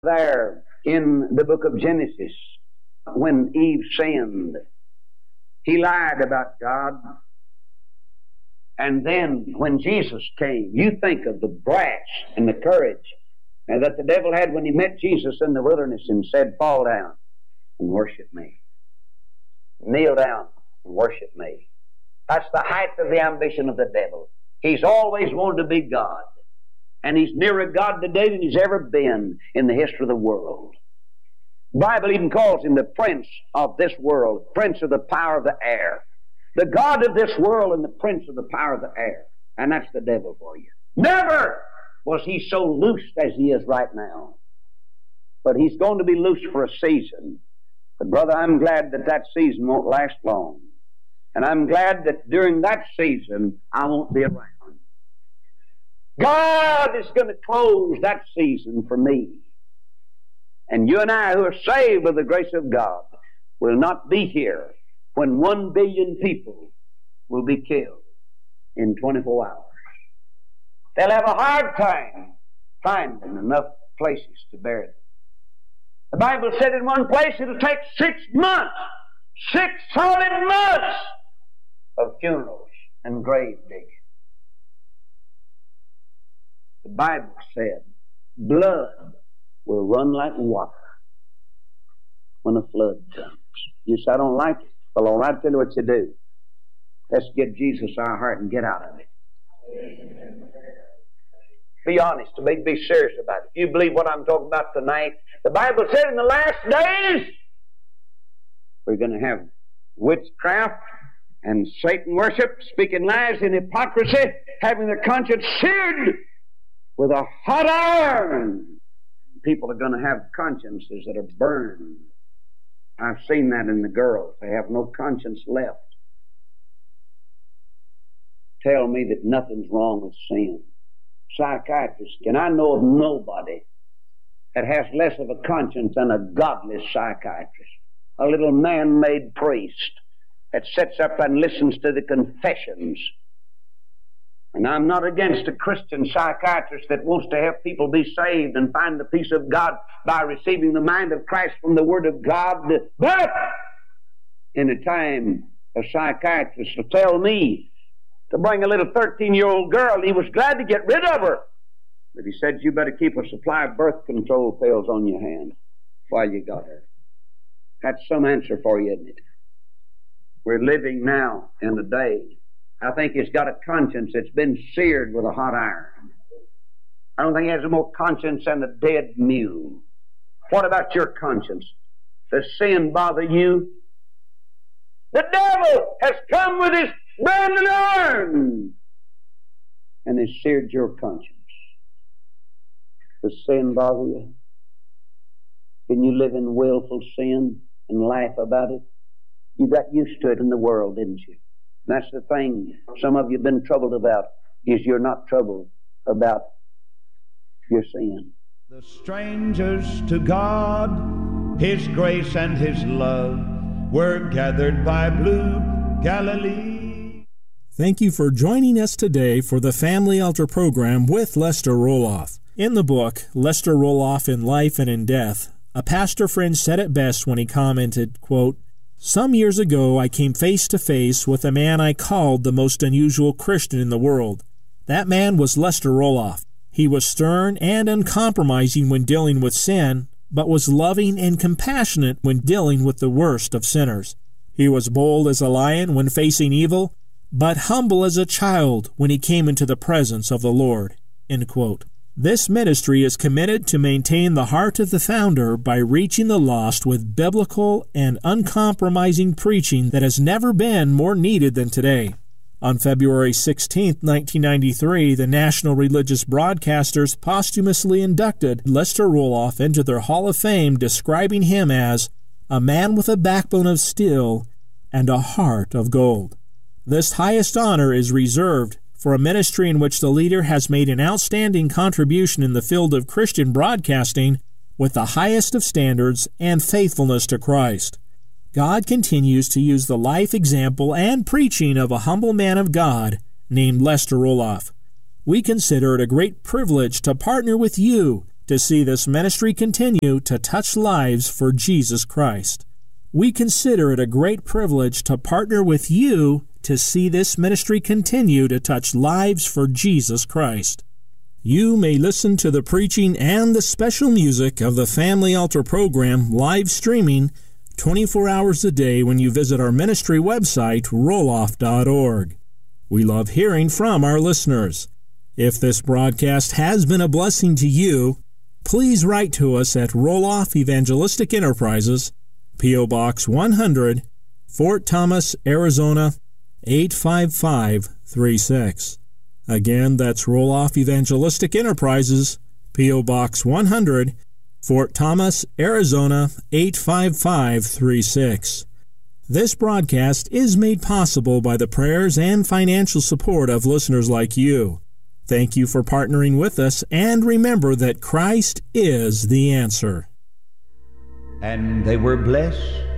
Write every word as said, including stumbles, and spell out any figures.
There in the book of Genesis, when Eve sinned, he lied about God. And then when Jesus came, you think of the brass and the courage that the devil had when he met Jesus in the wilderness and said, fall down and worship me. Kneel down and worship me. That's the height of the ambition of the devil. He's always wanted to be God. And he's nearer God today than he's ever been in the history of the world. The Bible even calls him the prince of this world, prince of the power of the air. The God of this world and the prince of the power of the air. And that's the devil for you. Never was he so loosed as he is right now. But he's going to be loose for a season. But brother, I'm glad that that season won't last long. And I'm glad that during that season, I won't be around. God is going to close that season for me. And you and I who are saved by the grace of God will not be here when one billion people will be killed in twenty-four hours. They'll have a hard time finding enough places to bury them. The Bible said in one place it'll take six months, six solid months of funerals and grave digging. The Bible said blood will run like water when a flood comes. You say, I don't like it. Well, all right, I'll tell you what you do. Let's get Jesus our heart and get out of it. Be honest to me, be serious about it. If you believe what I'm talking about tonight, the Bible said in the last days we're going to have witchcraft and Satan worship, speaking lies and hypocrisy, having their conscience seared with a hot iron. People are going to have consciences that are burned. I've seen that in the girls. They have no conscience left. Tell me that nothing's wrong with sin. Psychiatrists, and I know of nobody that has less of a conscience than a godless psychiatrist. A little man-made priest that sits up and listens to the confessions. And I'm not against a Christian psychiatrist that wants to help people be saved and find the peace of God by receiving the mind of Christ from the Word of God. But in a time, a psychiatrist will tell me to bring a little thirteen-year-old girl, and he was glad to get rid of her. But he said, you better keep a supply of birth control pills on your hand while you got her. That's some answer for you, isn't it? We're living now in a day, I think he's got a conscience that's been seared with a hot iron. I don't think he has more conscience than a dead mule. What about your conscience? Does sin bother you? The devil has come with his burning iron and has seared your conscience. Does sin bother you? Can you live in willful sin and laugh about it? You got used to it in the world, didn't you? That's the thing some of you have been troubled about, is you're not troubled about your sin. The strangers to God, His grace and His love were gathered by blue Galilee. Thank you for joining us today for the Family Altar program with Lester Roloff. In the book, Lester Roloff in Life and in Death, a pastor friend said it best when he commented, quote, "Some years ago I came face to face with a man I called the most unusual Christian in the world. That man was Lester Roloff. He was stern and uncompromising when dealing with sin, but was loving and compassionate when dealing with the worst of sinners. He was bold as a lion when facing evil, but humble as a child when he came into the presence of the Lord." End quote. This ministry is committed to maintain the heart of the founder by reaching the lost with biblical and uncompromising preaching that has never been more needed than today. On February sixteenth, nineteen ninety-three, the National Religious Broadcasters posthumously inducted Lester Roloff into their Hall of Fame, describing him as a man with a backbone of steel and a heart of gold. This highest honor is reserved for a ministry in which the leader has made an outstanding contribution in the field of Christian broadcasting with the highest of standards and faithfulness to Christ. God continues to use the life example and preaching of a humble man of God named Lester Roloff. We consider it a great privilege to partner with you to see this ministry continue to touch lives for Jesus Christ. We consider it a great privilege to partner with you to see this ministry continue to touch lives for Jesus Christ. You may listen to the preaching and the special music of the Family Altar program live streaming twenty-four hours a day when you visit our ministry website, roloff dot org. We love hearing from our listeners. If this broadcast has been a blessing to you, please write to us at Roloff Evangelistic Enterprises, P O. Box one hundred, Fort Thomas, Arizona, eight five five three six. Again, that's Roloff Evangelistic Enterprises, P O. Box one hundred, Fort Thomas, Arizona, eight five five three six. This broadcast is made possible by the prayers and financial support of listeners like you. Thank you for partnering with us, and remember that Christ is the answer. And they were blessed